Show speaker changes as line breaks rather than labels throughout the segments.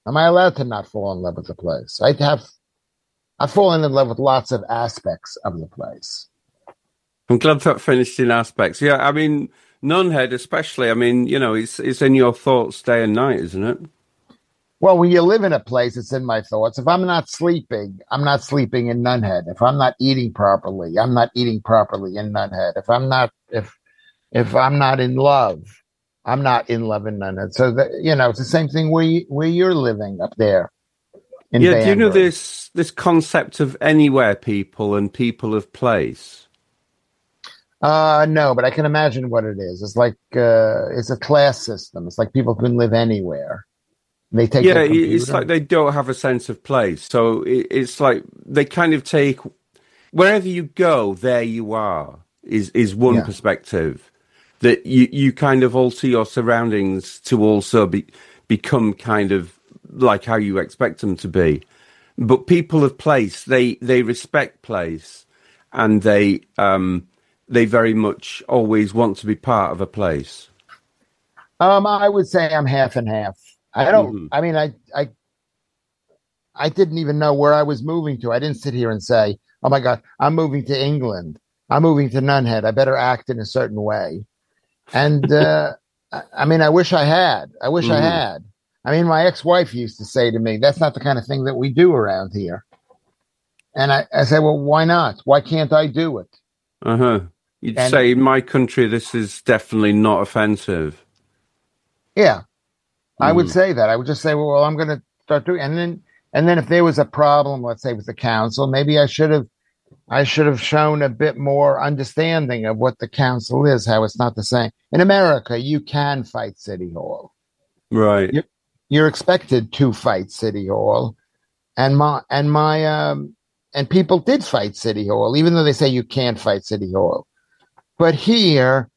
Am I allowed to not fall in love with the place? I've fallen in love with lots of aspects of the place.
I'm glad that finished in aspects. Yeah, I mean, Nunhead especially. I mean, it's in your thoughts day and night, isn't it?
Well, when you live in a place, it's in my thoughts. If I'm not sleeping, I'm not sleeping in Nunhead. If I'm not eating properly, I'm not eating properly in Nunhead. If I'm not in love, I'm not in love in Nunhead. So that it's the same thing where you're living up there in
Yeah, do you know
Banbury.
this concept of anywhere people and people of place?
No, but I can imagine what it is. It's like it's a class system. It's like people can live anywhere. They take
Yeah,
their
it's like
computer.
they don't have a sense of place. So it's like they kind of take wherever you go, there you are, is one
Yeah.
perspective. That you kind of alter your surroundings to also become kind of like how you expect them to be. But people of place, they respect place, and they very much always want to be part of a place.
I would say I'm half and half. I don't.
Hmm.
I mean, I didn't even know where I was moving to. I didn't sit here and say, "Oh my God, I'm moving to England. I'm moving to Nunhead. I better act in a certain way." And I mean, I wish I had. I wish I
Hmm.
had. I mean, my ex-wife used to say to me, "That's not the kind of thing that we do around here." And I said, "Well, why not? Why can't I do it?"
Uh-huh. You'd
And
say in my country, this is definitely not offensive.
yeah, I would
Hmm.
say that. I would just say, "Well, I'm going to start doing." And then if there was a problem, let's say with the council, maybe I should have shown a bit more understanding of what the council is, how it's not the same. In America, you can fight City Hall.
Right.
You're, you're expected to fight City Hall. And people did fight City Hall, even though they say you can't fight City Hall. But here,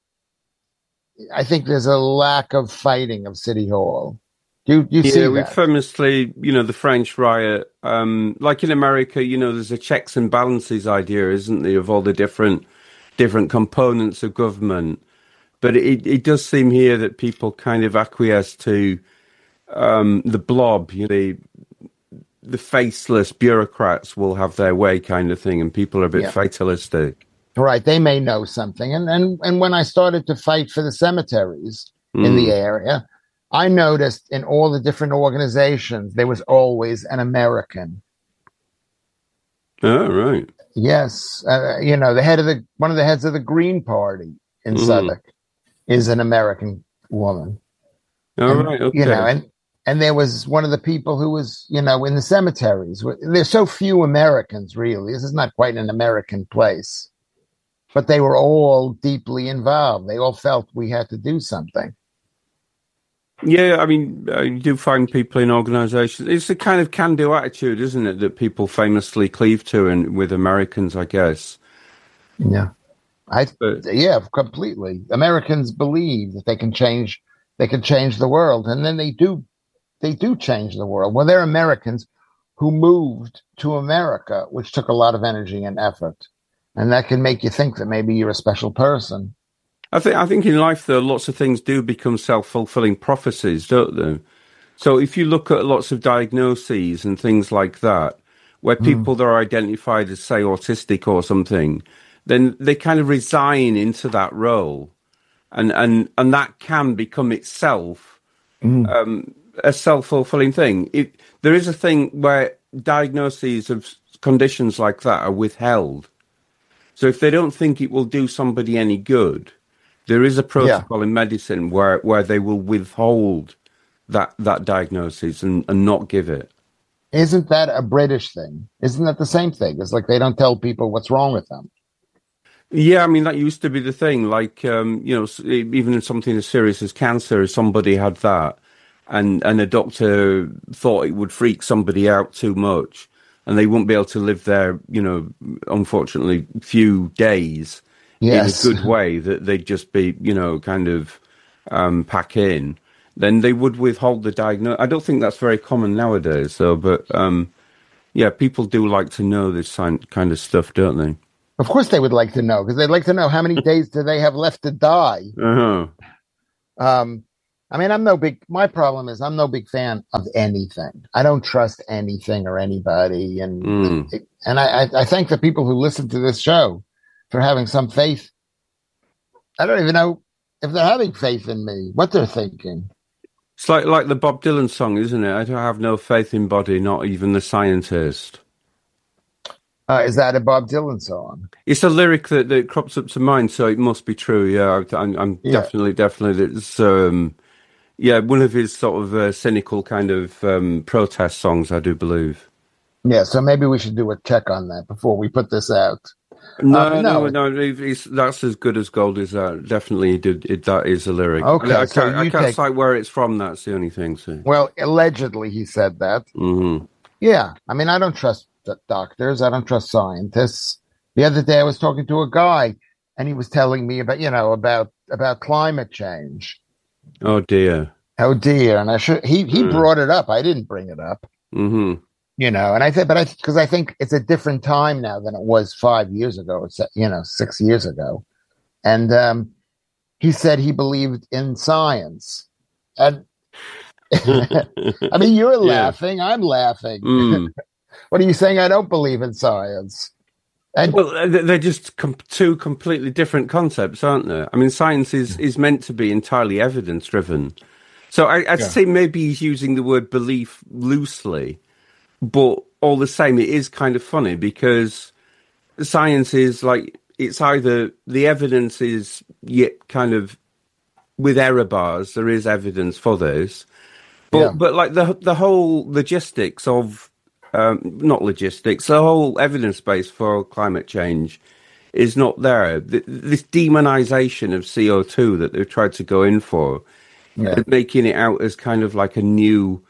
I think there's a lack of fighting of City Hall. Do you
Yeah,
see
we
that?
famously, the French riot, like in America, there's a checks and balances idea, isn't there, of all the different components of government. But it does seem here that people kind of acquiesce to the blob, the faceless bureaucrats will have their way kind of thing, and people are a bit
Yeah.
fatalistic.
Right. They may know something. And when I started to fight for the cemeteries in the
Mm.
area, I noticed in all the different organizations there was always an American.
Oh, right.
Yes, one of the heads of the Green Party in
Mm.
Southwark is an American woman,
All
and
right. Okay.
and there was one of the people who was in the cemeteries. There's so few Americans, really. This is not quite an American place, but they were all deeply involved. They all felt we had to do something.
Yeah, I mean, you do find people in organizations. It's a kind of can-do attitude, isn't it, that people famously cleave to, and with Americans, I guess.
Yeah, I
But
yeah, completely. Americans believe that they can change the world, and then they do change the world. Well, they're Americans who moved to America, which took a lot of energy and effort, and that can make you think that maybe you're a special person.
I think in life, though, lots of things do become self-fulfilling prophecies, don't they? So if you look at lots of diagnoses and things like that, where
Mm,
people that are identified as, say, autistic or something, then they kind of resign into that role, and that can become itself
mm,
a self-fulfilling thing. There is a thing where diagnoses of conditions like that are withheld. So if they don't think it will do somebody any good, there is a
yeah,
protocol in medicine where they will withhold that diagnosis and not give it.
isn't that a British thing? Isn't that the same thing? It's like they don't tell people what's wrong with them.
Yeah, I mean that used to be the thing. Like even in something as serious as cancer, if somebody had that, and a doctor thought it would freak somebody out too much, and they wouldn't be able to live there, unfortunately, few days in a
Yes.
good way, that they'd just be, kind of pack in, then they would withhold the diagnosis. I don't think that's very common nowadays, though. But yeah, people do like to know this kind of stuff, don't they?
Of course they would like to know because they'd like to know how many days do they have left to die.
Uh-huh.
Um, I mean, my problem is I'm no big fan of anything. I don't trust anything or anybody. And I thank the people who listen to this show for having some faith. I don't even know if they're having faith in me, what they're thinking.
It's like the Bob Dylan song, isn't it? I don't have no faith in body, not even the scientist.
Is that a Bob Dylan song?
It's a lyric that crops up to mind, so it must be true. Yeah, I'm
Yeah.
definitely. It's one of his sort of cynical kind of protest songs, I do believe.
Yeah, so maybe we should do a check on that before we put this out.
No. That's as good as gold. Is that definitely that is a lyric.
Okay,
I can't cite where it's from. That's the only thing. So.
Well, allegedly he said that.
Mm-hmm.
Yeah, I mean, I don't trust doctors. I don't trust scientists. The other day, I was talking to a guy, and he was telling me about climate change.
Oh dear.
Oh dear. And he brought it up. I didn't bring it up.
Mm-hmm.
And I said, because I think it's a different time now than it was 5 years ago. It's 6 years ago. And he said he believed in science. And I mean, you're laughing. I'm laughing.
Mm.
What are you saying? I don't believe in science. And
well, they're just two completely different concepts, aren't they? I mean, science is meant to be entirely evidence-driven. So I'd say maybe he's using the word belief loosely, but all the same, it is kind of funny because science is like, it's either the evidence is yet kind of with error bars, there is evidence for this, but like the whole logistics of, not logistics, the whole evidence base for climate change is not there. This demonization of CO2 that they've tried to go in for, making it out as kind of like a new,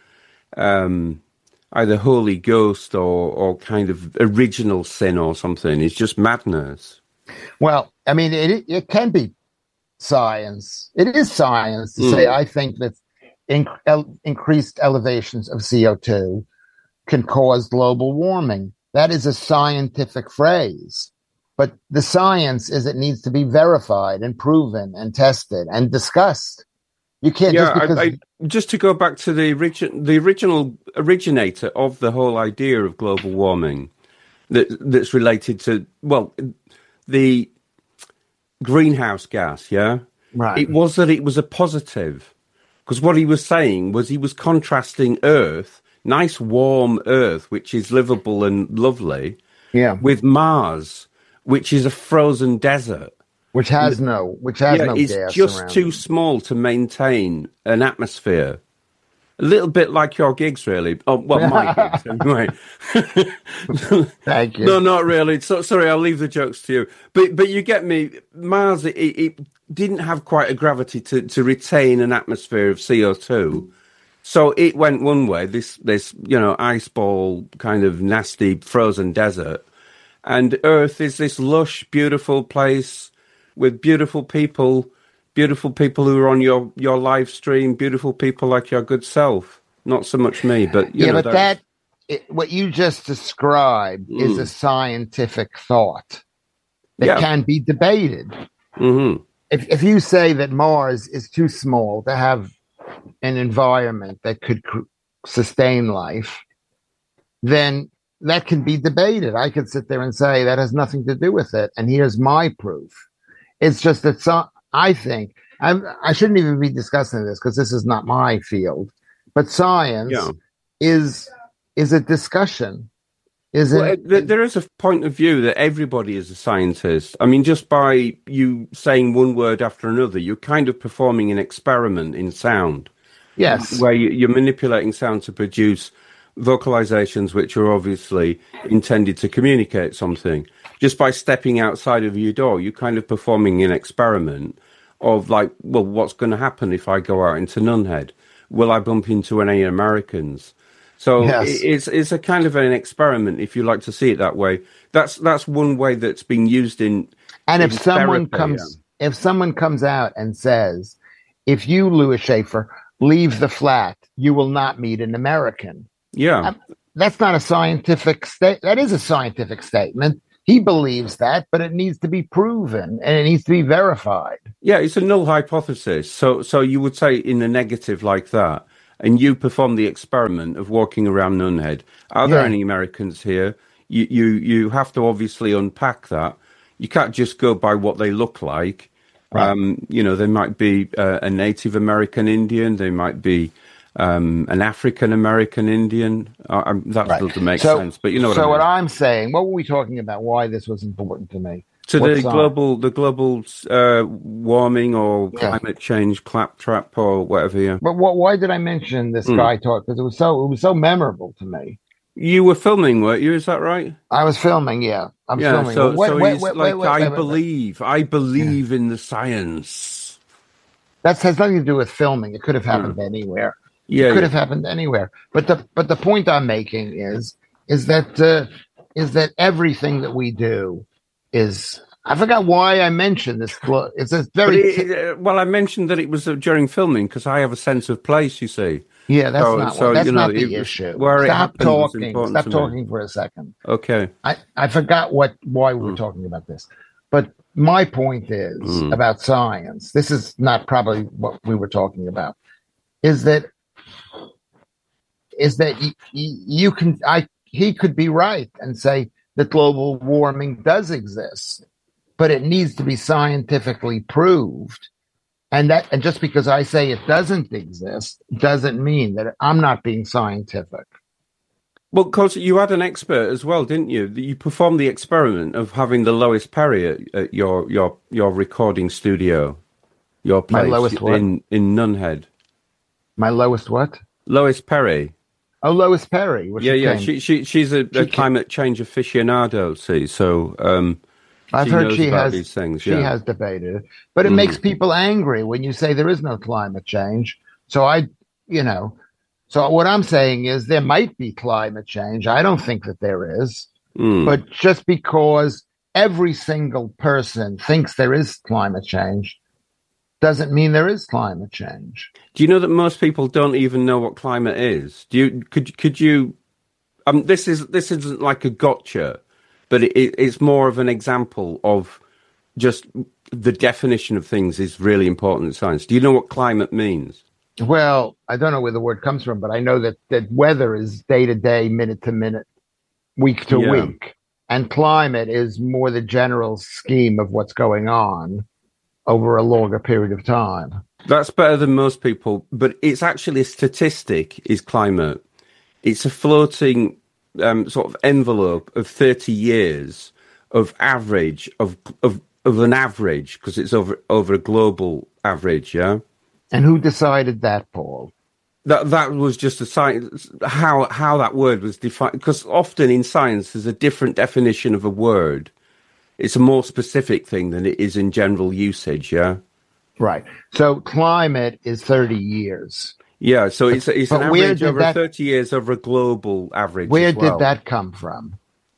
either Holy Ghost or kind of original sin or something, is just madness.
Well, I mean, it can be science. It is science to say, I think that increased elevations of CO2 can cause global warming. That is a scientific phrase. But the science is it needs to be verified and proven and tested and discussed. You can't
just to go back to the original originator of the whole idea of global warming that's related to, well, the greenhouse gas,
Right.
It was a positive. Because what he was saying was he was contrasting Earth, nice warm Earth, which is livable and lovely, with Mars, which is a frozen desert.
Which has no gas.
It's just too small to maintain an atmosphere. A little bit like your gigs, really. Oh, well, my gigs, anyway.
Thank you.
No, not really. So, sorry, I'll leave the jokes to you. But you get me. Mars, it didn't have quite a gravity to retain an atmosphere of CO2. So it went one way, this ice ball kind of nasty frozen desert. And Earth is this lush, beautiful place with beautiful people who are on your live stream, beautiful people like your good self. Not so much me, but
what you just described is a scientific thought that can be debated.
Mm-hmm.
If you say that Mars is too small to have an environment that could sustain life, then that can be debated. I could sit there and say that has nothing to do with it, and here's my proof. It's just that I think I shouldn't even be discussing this because this is not my field. But science is a discussion.
There is a point of view that everybody is a scientist. I mean, just by you saying one word after another, you're kind of performing an experiment in sound.
Yes,
where you're manipulating sound to produce vocalizations which are obviously intended to communicate something. Just by stepping outside of your door, you're kind of performing an experiment of like, well, what's going to happen if I go out into Nunhead? Will I bump into any Americans? So it's a kind of an experiment, if you like to see it that way. That's one way that's been used in.
And if someone comes out and says, if you, Louis Schaefer, leave the flat, you will not meet an American.
Yeah.
That's not a scientific that is a scientific statement, he believes that, but it needs to be proven and it needs to be verified.
Yeah, it's a null hypothesis. So you would say in a negative like that, and you perform the experiment of walking around Nunhead. Are there
Yeah,
any Americans here? You have to obviously unpack that. You can't just go by what they look like.
right.
They might be a Native American Indian. They might be an African American Indian. That
Right.
doesn't make
So,
sense, but you know what I
so what
mean.
I'm saying, what were we talking about? Why this was important to me?
So
What
the
song?
global warming or
Yeah.
climate change claptrap or whatever. Yeah.
But why did I mention this
Hmm.
guy talk? Because it was so memorable to me.
You were filming, weren't you? Is that right?
I was filming. Yeah, I'm
Yeah.
filming. Well,
So he's like, I
wait.
I
Yeah.
believe in the science.
That has nothing to do with filming. It could have
Hmm.
happened anywhere. It
Yeah,
could
yeah.
have happened anywhere. But the point I'm making is that everything that we do is. I forgot why I mentioned this. It's a
But
very
well, I mentioned that it was during filming because I have a sense of place. You see,
yeah. That's not
so
that's not
it
the
was
issue.
where it
Stop
happened was
talking.
important
Stop
to me.
talking for a second.
Okay.
I forgot why we were
Hmm.
talking about this. But my point is
Hmm.
about science. This is not probably what we were talking about. Is that you can he could be right and say that global warming does exist, but it needs to be scientifically proved. And just because I say it doesn't exist doesn't mean that I'm not being scientific.
Well, because you had an expert as well, didn't you? You performed the experiment of having the Lois Perry at your recording studio, your
My
place
lowest what?
in Nunhead.
My lowest what?
Lois Perry.
Oh, Lois Perry. Well,
Yeah,
she
yeah.
came.
She's a
She came.
climate change aficionado. See, so
I've
she
heard
knows about these things.
she
Yeah.
has debated it, but it makes
Mm,
people angry when you say there is no climate change. So you know, so what I'm saying is there might be climate change. I don't think that there is,
mm.
but just because every single person thinks there is climate change doesn't mean there is climate change.
Do you know that most people don't even know what climate is? Could you? This isn't like a gotcha, but it's more of an example of just the definition of things is really important in science. Do you know what climate means?
Well, I don't know where the word comes from, but I know that weather is day to day, minute to minute, week to
Yeah,
week, and climate is more the general scheme of what's going on over a longer period of time.
that's better than most people, but it's actually a statistic, is climate. It's a floating sort of envelope of 30 years of average of an average because it's over a global average, yeah.
And who decided that, Paul?
That was just a science how that word was defined because often in science there's a different definition of a word. It's a more specific thing than it is in general usage, yeah.
Right. So climate is 30 years.
Yeah, so it's an
But where
average
did
over
that
30 years over a global average
where
as
did
well.
that come from?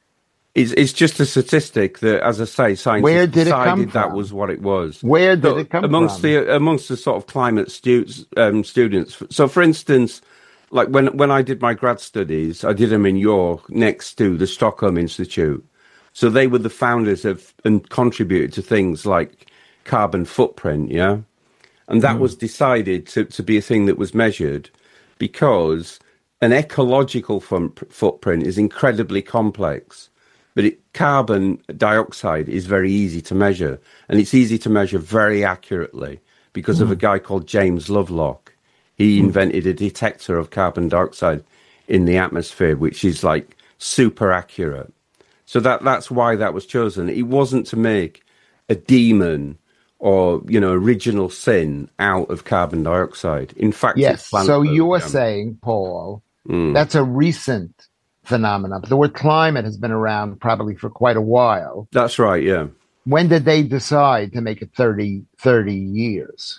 It's just a statistic that, as I say,
Where
scientists
did it come
decided that
from?
was what it was.
Where did
So
it come
amongst
from?
the sort of climate students. So, for instance, like when I did my grad studies, I did them in York next to the Stockholm Institute. So they were the founders of and contributed to things like carbon footprint, yeah. And that was decided to be a thing that was measured because an ecological footprint is incredibly complex. But carbon dioxide is very easy to measure, and it's easy to measure very accurately because of a guy called James Lovelock. He invented a detector of carbon dioxide in the atmosphere, which is like super accurate. So that's why that was chosen. It wasn't to make a demon or original sin out of carbon dioxide. In fact, it's
Yes.
planet
So
Earth.
you're
Yeah.
saying, Paul,
Mm.
that's a recent phenomenon. The word climate has been around probably for quite a while.
That's right. Yeah.
When did they decide to make it 30 years?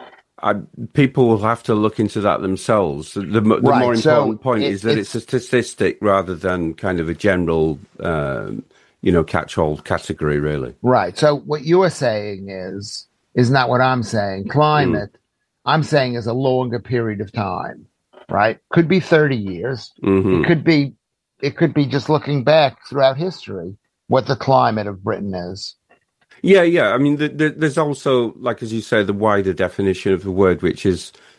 People will have to look into that themselves. The more
Right. So
important point is that it's a statistic rather than kind of a general, catch-all category, really.
right. So what you're saying is not what I'm saying. Climate, I'm saying is a longer period of time, right? Could be 30 years.
Hmm.
It could be just looking back throughout history. what the climate of Britain is.
Yeah. I mean, there's also, like as you say, the wider definition of the word, which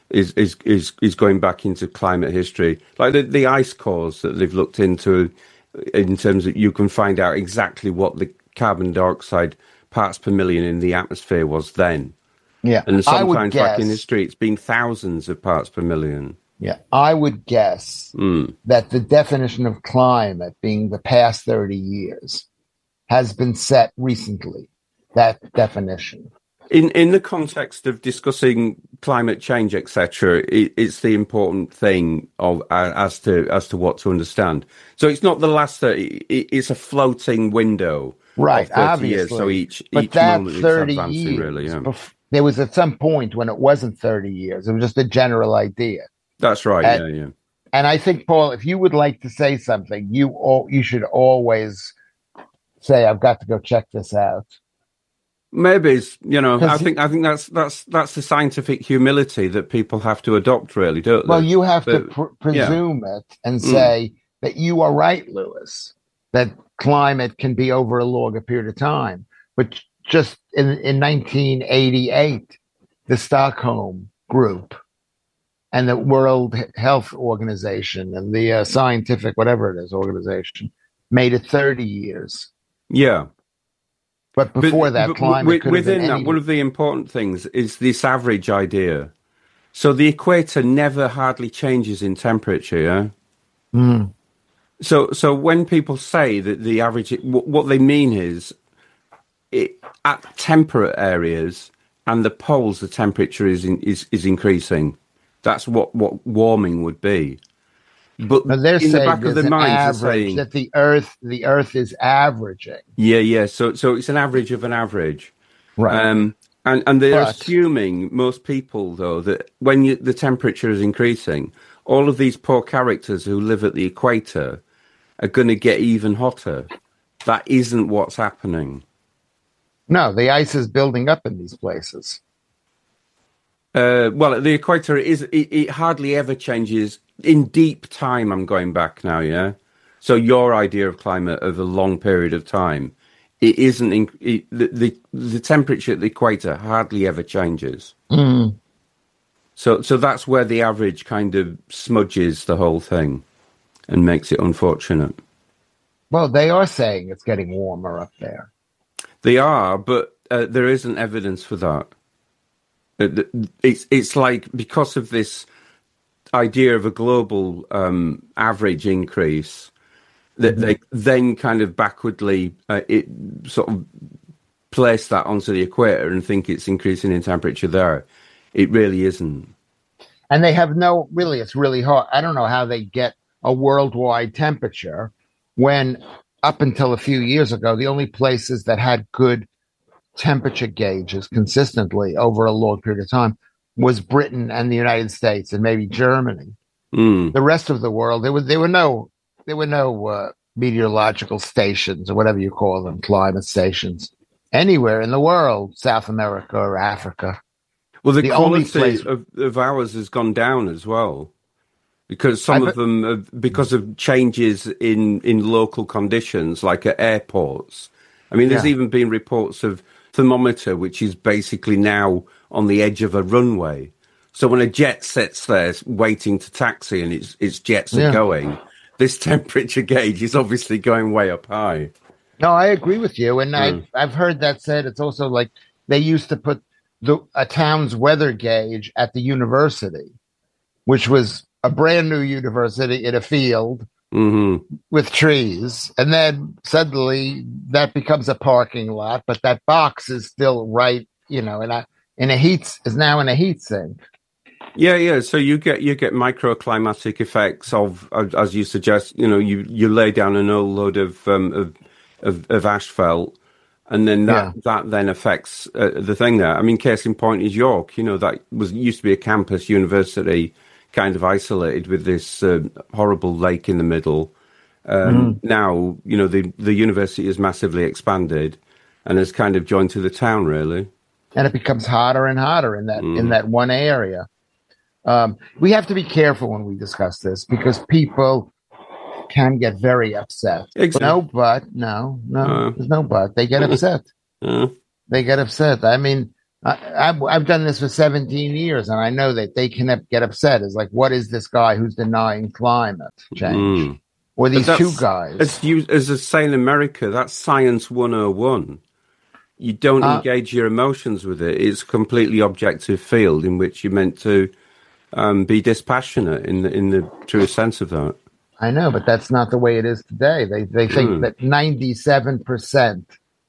is going back into climate history, like the ice cores that they've looked into, in terms of you can find out exactly what the carbon dioxide parts per million in the atmosphere was then.
Yeah,
And
I would
sometimes back in
guess.
history, it's been thousands of parts per million.
Yeah, I would guess that the definition of climate being the past 30 years has been set recently. That definition.
In the context of discussing climate change, etc., it's the important thing of as to what to understand. So it's not the last 30; it's a floating window
Right,
of 30
obviously.
years. So
but
each
that
moment it's
30
advancing,
years,
really. Yeah,
there was at some point when it wasn't 30 years. It was just a general idea.
that's right.
And,
Yeah.
and I think, Paul, if you would like to say something, you should always say, "I've got to go check this out."
Maybe it's, I
'Cause
think that's the scientific humility that people have to adopt, really, don't they?
well, you have to
But,
presume it and
Mm.
say that you are right, Lewis, that climate can be over a longer period of time. But just in 1988, the Stockholm Group and the World Health Organization and the scientific, whatever it is, organization made it 30 years.
Yeah.
But before that, climate could have been
within that, one of the important things is this average idea. So the equator never hardly changes in temperature, yeah?
Mm.
So when people say that the average, what they mean is at temperate areas and the poles, the temperature is increasing. That's what warming would be. But
they're
in the
saying
back of
there's
their
an
minds, they're
average
saying
that the Earth is averaging.
Yeah. So it's an average of an average,
Right.
And they're
But-
assuming, most people though, that when the temperature is increasing, all of these poor characters who live at the equator are going to get even hotter. That isn't what's happening.
No, the ice is building up in these places.
Well, at the equator, it hardly ever changes in deep time. I'm going back now, yeah. So your idea of climate of a long period of time, it isn't. The temperature at the equator hardly ever changes.
Mm.
So that's where the average kind of smudges the whole thing and makes it unfortunate.
Well, they are saying it's getting warmer up there.
They are, but there isn't evidence for that. It's like, because of this idea of a global average increase, that they then kind of backwardly it sort of place that onto the equator and think it's increasing in temperature there. It really isn't.
And they have it's really hard. I don't know how they get a worldwide temperature when up until a few years ago, the only places that had good temperature gauges consistently over a long period of time was Britain and the United States and maybe Germany.
Mm.
The rest of the world, there were no meteorological stations or whatever you call them, climate stations, anywhere in the world, South America or Africa.
Well, the
only
quality
place
of ours has gone down as well, because some of them, because of changes in local conditions, like at airports. I mean, there's even been reports of thermometer, which is basically now on the edge of a runway. So when a jet sits there waiting to taxi and its jets are going, this temperature gauge is obviously going way up high.
No, I agree with you. And I've heard that said. It's also like they used to put a town's weather gauge at the university, which was a brand new university in a field with trees. And then suddenly that becomes a parking lot, but that box is still right, is now in a heat sink.
Yeah. So you get microclimatic effects of, as you suggest, you lay down an old load of asphalt, and then that then affects the thing there. I mean, case in point is York. That used to be a campus university, kind of isolated with this horrible lake in the middle. Now, the university is massively expanded and has kind of joined to the town, really.
And it becomes hotter and hotter in that one area. We have to be careful when we discuss this, because people can get very upset.
Exactly.
No, but no, there's no but. They get upset. They get upset. I mean, I've done this for 17 years, and I know that they can get upset. It's like, what is this guy who's denying climate change? Or these two guys?
As I say in America, that's science 101. You don't engage your emotions with it. It's a completely objective field in which you're meant to be dispassionate in the truest sense of that.
I know, but that's not the way it is today. They think that 97%,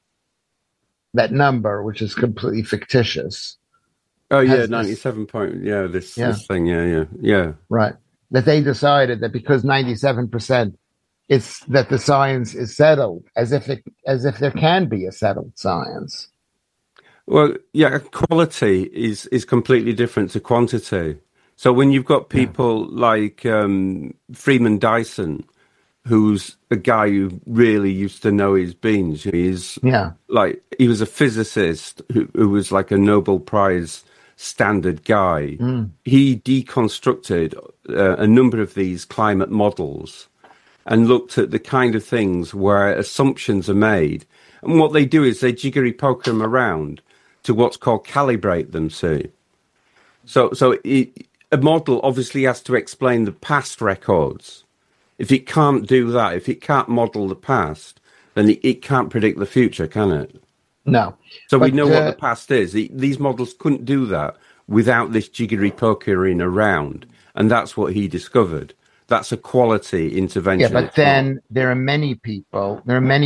that number, which is completely fictitious.
Oh yeah, 97 point. Yeah, this thing. Yeah.
Right. That they decided that because 97%, it's that the science is settled, as if there can be a settled science.
Well, yeah, quality is completely different to quantity. So when you've got people like Freeman Dyson, who's a guy who really used to know his beans, he was a physicist who was like a Nobel Prize standard guy. He deconstructed a number of these climate models and looked at the kind of things where assumptions are made. And what they do is they jiggery poker them around to what's called calibrate them, see. So a model obviously has to explain the past records. If it can't do that, if it can't model the past, then it can't predict the future, can it?
No.
So we know what the past is. These models couldn't do that without this jiggery pokering around. And that's what he discovered. That's a quality intervention.
Yeah, but then there are many people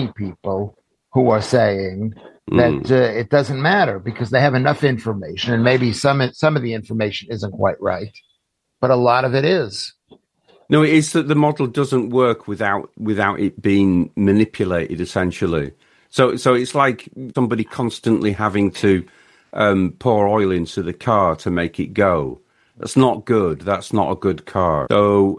who are saying that it doesn't matter because they have enough information, and maybe some of the information isn't quite right, but a lot of it is.
No, it is that the model doesn't work without it being manipulated, essentially. So it's like somebody constantly having to pour oil into the car to make it go. That's not good. That's not a good car. So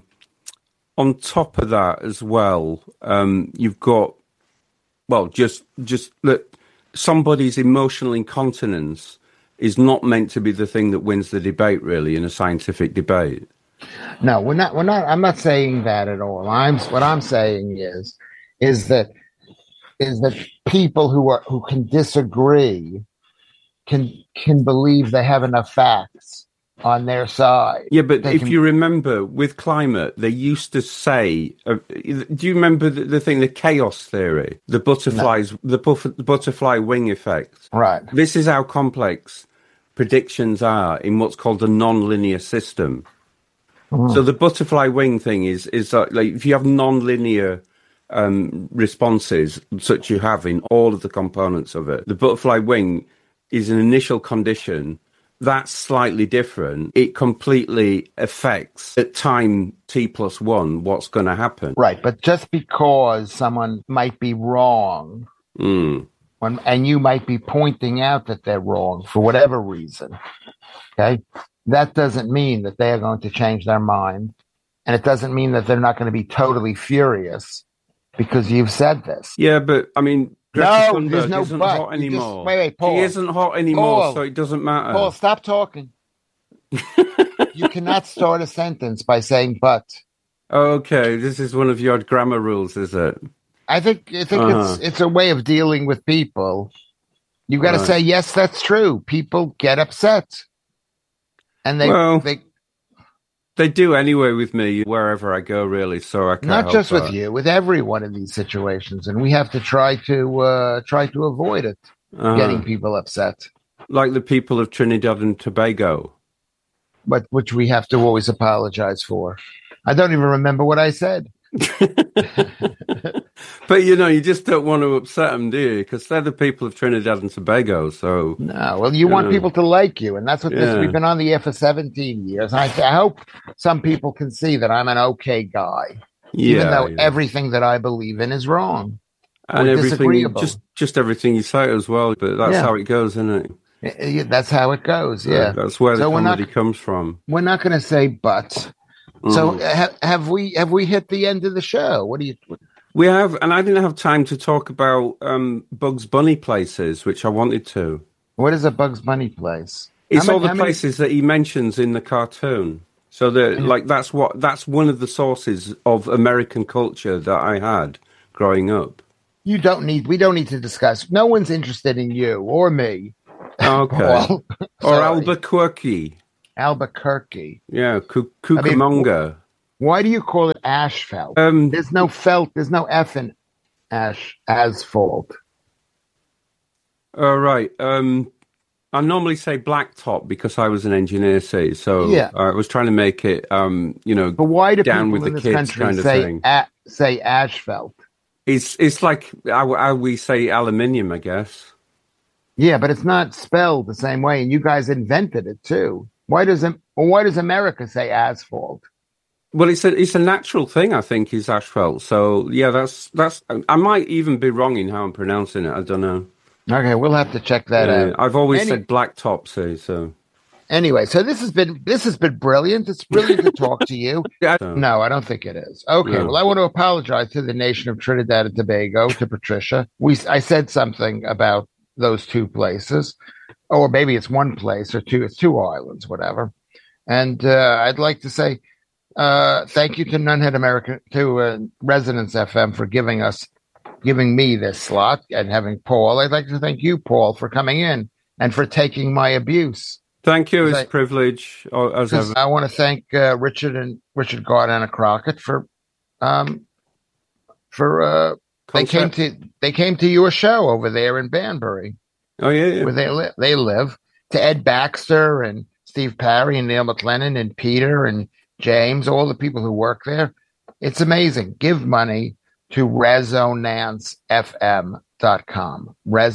on top of that as well, you've got, well, just that somebody's emotional incontinence is not meant to be the thing that wins the debate, really, in a scientific debate.
No, we're not. I'm not saying that at all. What I'm saying is that people who can disagree can believe they have enough facts on their side.
Yeah, but if you remember, with climate, they used to say, do you remember the thing, the chaos theory, the butterflies, the butterfly wing effect?
Right.
This is how complex predictions are in what's called a non-linear system. So the butterfly wing thing is like if you have non-linear responses, such you have in all of the components of it, the butterfly wing is an initial condition that's slightly different. It completely affects at time t+1 what's going to happen.
Right, but just because someone might be wrong, and you might be pointing out that they're wrong for whatever reason, okay, that doesn't mean that they are going to change their mind, and it doesn't mean that they're not going to be totally furious because you've said this.
Yeah, but I mean, Greta Thunberg
no
isn't
but.
hot anymore.
Wait, Paul.
She isn't hot anymore, so it doesn't matter.
Paul, stop talking. You cannot start a sentence by saying but.
Okay, this is one of your grammar rules, is it?
I think it's a way of dealing with people. You got to say, yes, that's true. People get upset. And
they do anyway with me wherever I go, really. So I can't
not just with you, with everyone in these situations, and we have to try to avoid it, getting people upset,
like the people of Trinidad and Tobago,
but which we have to always apologize for. I don't even remember what I said.
But you just don't want to upset them, do you? Because they're the people of Trinidad and Tobago. So
no, well, you want people to like you, and that's what we've been on the air for 17 years. I hope some people can see that I'm an okay guy, even though everything that I believe in is wrong
and everything, just everything you say as well. But that's how it goes, isn't it?
That's how it goes. Yeah,
that's where the comedy comes from.
We're not going to say but. So have we hit the end of the show? What do you?
We have, and I didn't have time to talk about Bugs Bunny places, which I wanted to.
What is a Bugs Bunny place?
It's all the places that he mentions in the cartoon. So that's one of the sources of American culture that I had growing up.
We don't need to discuss. No one's interested in you or me.
Okay.
Paul.
Or Albuquerque.
Albuquerque.
Yeah, Cucamonga.
Why do you call it asphalt? There's no felt. There's no F in asphalt.
All right. I normally say blacktop because I was an engineer, so
Yeah.
I was trying to make it,
But why do
down
people
with
in
the
this
kids
country
kind of
say
thing.
say asphalt?
It's like how we say aluminium, I guess.
Yeah, but it's not spelled the same way, and you guys invented it too. Why does America say asphalt?
Well, it's a natural thing, I think, is asphalt. So yeah, that's. I might even be wrong in how I'm pronouncing it. I don't know.
Okay, we'll have to check that out.
I've always said blacktop, so.
Anyway, so this has been brilliant. It's brilliant to talk to you.
Yeah.
No, I don't think it is. Okay,
No.
well, I want to apologize to the nation of Trinidad and Tobago, to Patricia. I said something about those two places, or maybe it's one place or two. It's two islands, whatever. And I'd like to say thank you to Nunhead America, to Resonance FM for giving me this slot, and having Paul. I'd like to thank you, Paul, for coming in and for taking my abuse.
Thank you. It's a privilege, as ever.
I want to thank Richard Gardner Crockett for they came to your show over there in Banbury.
Oh yeah.
Where they live. To Ed Baxter and Steve Parry and Neil McLennan and Peter and James, all the people who work there. It's amazing. Give money to ResonanceFM.com.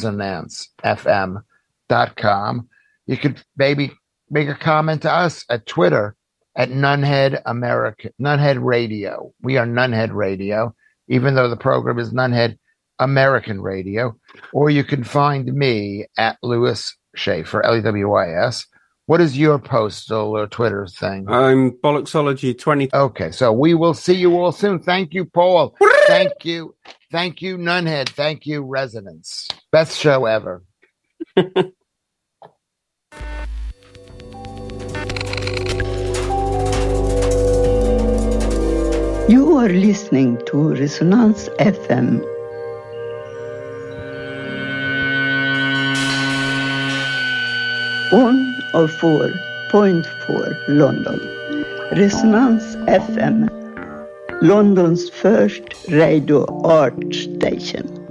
ResonanceFM.com. You could maybe make a comment to us at Twitter at Nunhead Radio. We are Nunhead Radio, even though the program is Nunhead American Radio. Or you can find me at Lewis Schaefer, Lewis. What is your postal or Twitter thing?
I'm Bollocksology20.
Okay, so we will see you all soon. Thank you, Paul. Thank you, Nunhead. Thank you, Resonance. Best show ever.
You are listening to Resonance FM. On of 4.4 London. Resonance FM. London's first radio art station.